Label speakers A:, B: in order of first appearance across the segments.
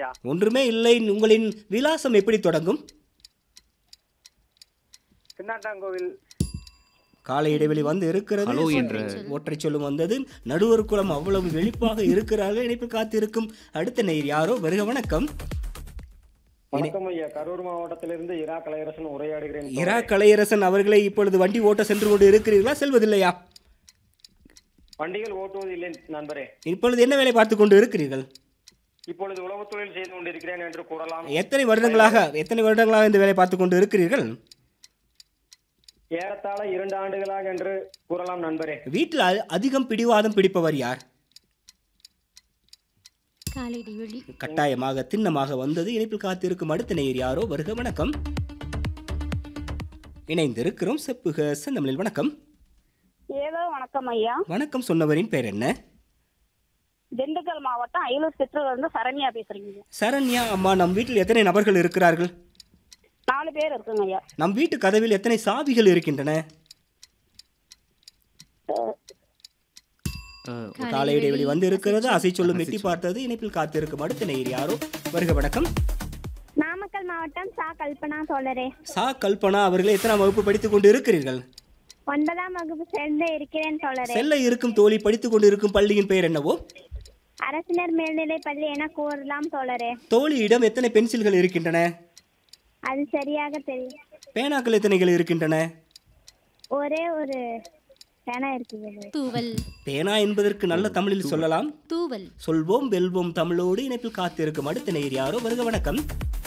A: ஐயா.
B: ஒன்றுமே இல்லை. உங்களின் விலாசம் எப்படி தொடங்கும்?
A: சின்னாட்டாங்கோவில்.
B: காலை இடைவெளி வந்து இருக்கிறது.
C: ஹலோ என்ற
B: ஒற்றை சொல்லும் வந்தது. நடுவர் குலம் அவ்வளவு வெளிப்பாக இருக்கிறார்கள். இணைப்பில் காத்திருக்கும் அடுத்த நேயர் யாரோ. வருக வணக்கம்.
A: வணக்கம் ஐயா. கரூர் மாவட்டத்திலிருந்து இரா கலையரசன் உரையாடுகிறேன்.
B: இரா கலையரசன் அவர்களை இப்பொழுது வண்டி ஓட்ட சென்று கொண்டு இருக்கிறீர்களா, செல்வதில்லையா?
A: வண்டிகள் ஓட்டுவது இல்லை நண்பரே.
B: இப்பொழுது என்ன வேலை பார்த்து கொண்டு இருக்கிறீர்கள்?
A: இப்பொழுது உழவு தொழில் செய்து கொண்டிருக்கிறேன் என்று கூறலாம்.
B: எத்தனை வருடங்களாக இந்த வேலை பார்த்து கொண்டு இருக்கிறீர்கள்?
A: ஏறத்தாழ 2 ஆண்டுகளாக என்று கூறலாம் நண்பரே.
B: வீட்டில் அதிகம் பிடிவாதம் பிடிப்பவர் யார்? கட்டாயமாக திண்ணமாக வந்தது. இணைப்பில் காத்திருக்கும் அடுத்த நேயர் யாரோ. வருக வணக்கம். இணைந்திருக்கிறோம் செப்புக செந்தமிழில். வணக்கம்.
D: ஏதோ வணக்கம் ஐயா.
B: வணக்கம். சொன்னவரின் பெயர் என்ன?
D: திண்டுக்கல் மாவட்டம் அயலூர் சிற்றூர்ல இருந்து சரண்யா பேசுறீங்க.
B: சரண்யா அம்மா, நம் வீட்டில் எத்தனை நபர்கள் இருக்கிறார்கள்?
D: 4 பேர் இருக்குங்க ஐயா.
B: நம் வீட்டு கதவில் எத்தனை சாவிகள் இருக்கின்றன? காலை இடைவெளி வந்து இருக்கிறது. அசை சொல்லும் எட்டி பார்த்தது. இணைப்பில் காத்திருக்கும் அடுத்த நேயர் யாரோ. வருக வணக்கம்.
E: நாமக்கல் மாவட்டம் சா கல்பனா தோழரே.
B: சா கல்பனா அவர்களே, எத்தனாம் வகுப்பு படித்துக் கொண்டு இருக்கிறீர்கள்?
E: 9ஆம் வகுப்பு சேர்ந்து இருக்கிறேன் தோழரே.
B: செல்ல இருக்கும் தோழி படித்துக் கொண்டு இருக்கும் பள்ளியின் பெயர் என்னவோ?
E: அரசினர் மேல்நிலை பள்ளி என கூறலாம் தோழரே.
B: தோழியிடம் எத்தனை பென்சில்கள் இருக்கின்றன?
E: அது சரியாக தெரியும்.
B: பேனாக்கள் எத்தனைகள் இருக்கின்றன?
E: ஒரே ஒரு பேனா இருக்குது.
F: தூவல்.
B: பேனா என்பதற்கு நல்ல தமிழில் சொல்லலாம்.
F: தூவல்.
B: சொல்வோம் வெல்வோம் தமிழோடு. இணைப்பில் காத்திருக்கும் அடுத்த நேயர் யாரோ. வருக வணக்கம்.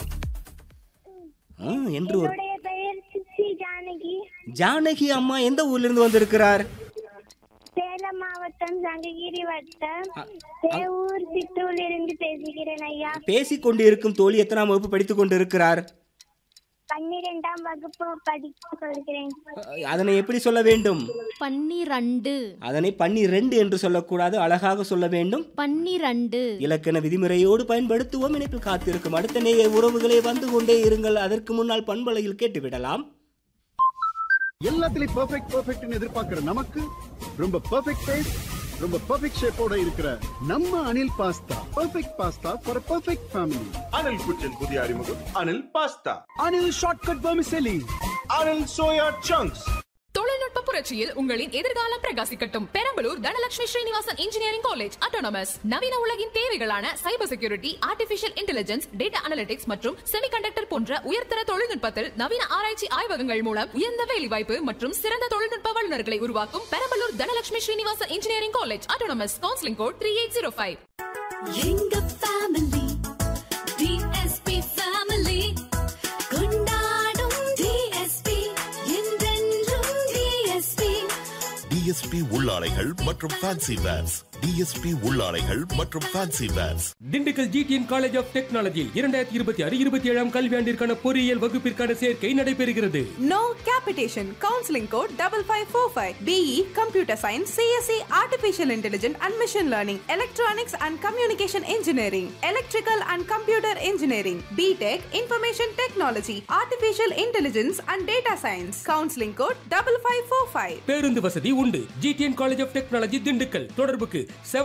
B: என்று ஒரு
E: என்னுடைய பெயர் சித்தி ஜானகி.
B: ஜானகி அம்மா எந்த ஊரிலிருந்து வந்திருக்கிறார்?
E: சேலம் மாவட்டம் சங்ககிரி வட்டம் தேவூர் சிற்றூரில் இருந்து பேசுகிறேன் ஐயா.
B: பேசிக் கொண்டிருக்கும் தோழி எத்தனாம் வகுப்பு படித்துக் கொண்டு இருக்கிறார்?
E: 12ஆம் வகுப்பு படித்துக் கொள்கிறேன்.
B: அதனை எப்படி சொல்ல வேண்டும்?
F: 12.
B: அதனை 12 என்று சொல்லக்கூடாது, அழகாக சொல்ல வேண்டும்.
F: 12.
B: இலக்கண விதிமுறையோடு பயன்படுத்துவோம். இணைப்பில் காத்திருக்கும் அடுத்த நேயர் உறவுகளே வந்து கொண்டே இருங்கள். அதற்கு முன்னால் பண்பலையில் கேட்டுவிடலாம்.
G: எல்லாத்துலயும் பெர்ஃபெக்ட்னு எதிர்பார்க்கிற நமக்கு ரொம்ப பெர்ஃபெக்ட் டேஸ்ட், ரொம்ப பெர்ஃபெக்ட் ஷேப்போட இருக்கிற நம்ம Anil pasta. Perfect pasta for perfect family.
H: Anil குச்சின் புதிய அறிமுகம் Anil pasta.
G: Anil shortcut vermicelli.
H: Anil soya chunks.
I: தொழில்நுட்ப புரட்சியில் உங்களின் எதிர்காலம் பிரகாசிக்கட்டும். Perambalur Dhanalakshmi Srinivasan engineering college autonomous நவீன உலகின் தேவைகளான cyber security, artificial intelligence, data analytics மற்றும் செமிகண்டக்டர் போன்ற உயர்தர தொழில்நுட்பத்தில் நவீன ஆராய்ச்சி ஆய்வகங்கள் மூலம் உயர்ந்த வேலைவாய்ப்பு மற்றும் சிறந்த தொழில்நுட்ப வல்லுநர்களை உருவாக்கும் Perambalur Dhanalakshmi Srinivasan engineering college autonomous. Counselling code 3805.
J: எங்க ஃபேமிலி டிஎஸ்பி ஃபேமிலி கொண்டாடும் டிஎஸ்பி என்றென்றும் டிஎஸ்பி.
K: டிஎஸ்பி உள்ளாடைகள் மற்றும் ஃபேன்சி வேர்ஸ். டிஎஸ்பி உள்ளாடைகள் மற்றும் fancy verse.
L: Dindigul GTN college of technology 2026-27 கல்வியாண்டிற்கான பொறியியல் வகுப்பிற்கான சேர்க்கை நடைபெறுகிறது.
M: No capitation. Counselling code 5545. BE computer science, CSE artificial intelligence and machine learning, electronics and communication engineering, electrical and computer engineering, BTech information technology, artificial intelligence and data science. Counselling code 5545.
L: பேருந்து வசதி உண்டு. GTN college of technology Dindigul. தொடர்புக்கு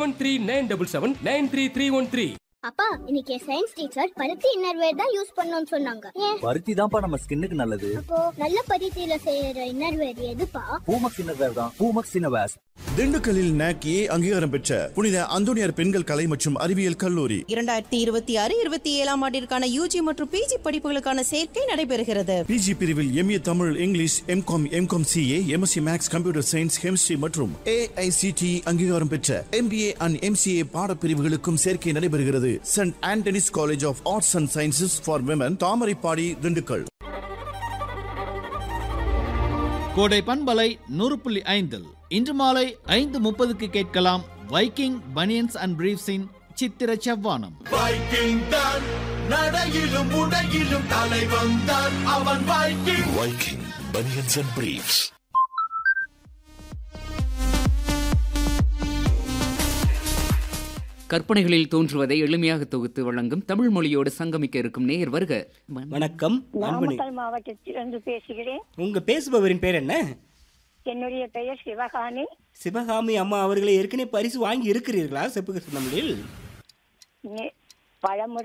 L: 7397779313.
E: அப்பா, இன்னைக்கு science teacher பருத்தி innerwear தான் use பண்ணனும்னு சொன்னாங்க. ஏன்?
N: பருத்தி தான்ப்பா நம்ம ஸ்கின்னுக்கு நல்லது.
E: அப்போ நல்ல பருத்தியில செய்யற இன்னர்வேர் எதுப்பா?
N: பூமக்ஸ் இன்னர்வேர் தான். பூமக்ஸ் இன்னர்வேர்.
K: திண்டுக்கல்லில் NACA அங்கீகாரம் பெற்ற புனித அந்தோனியார் பெண்கள் கலை மற்றும் அறிவியல் கல்லூரி
M: 2026-27 ஆண்டிற்கான யூஜி மற்றும் பிஜி படிப்புகளுக்கான சேர்க்கை நடைபெறுகிறது.
K: பிஜி பிரிவில் MA Tamil, English, MCOM CA, MSc maths, computer science, chemistry மற்றும் AICTE அங்கீகாரம் பெற்ற MBA அண்ட் MCA பாடப்பிரிவுகளுக்கும் சேர்க்கை நடைபெறுகிறது. Send Anthony's college of arts and sciences for women, Thamaraipadi, Dindigul.
O: கோடை பண்பலை 100.5 இன்று மாலை 5:30 கேட்கலாம் வைக்கிங் பனியன்ஸ் அண்ட் பிரீஃப்ஸின் சித்திர செவ்வானம்.
H: வைக்கிங் தான் நடையிலும் உடையிலும் தலைவன் தான் அவன். Viking.
K: Viking banians and briefs.
C: கற்பனைகளில் தோன்றுவதை எளிமையாக தொகுத்து வழங்கும் தமிழ் மொழியோடு சங்கமிக்க இருக்கும் நேயர் வருக.
B: வணக்கம்.
D: நாமக்கல் மாவட்டத்திலிருந்து பேசுகிறேன்.
B: உங்க பேசுபவரின் பெயர் என்ன?
D: என்னுடைய பெயர் சிவகாமி.
B: சிவகாமி அம்மா அவர்களை ஏற்கனவே பரிசு வாங்கி இருக்கிறீர்களா செப்புக தமிழில்?
D: பலமுறை